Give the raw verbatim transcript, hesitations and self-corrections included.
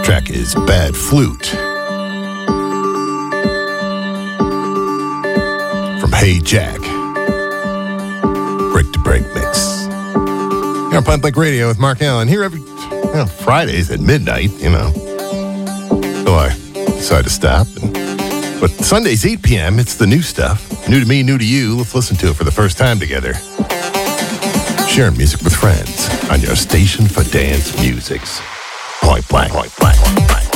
Track is Bad Flute from Hey Jack. Break to Break mix. You're on Plant Like Radio with Mark Allen here every you know, Fridays at midnight, you know. So I decided to stop. And, but Sundays, eight p.m., it's the new stuff. New to me, new to you. Let's listen to it for the first time together. Sharing music with friends on your station for dance musics. Point blank, point blank, point blank.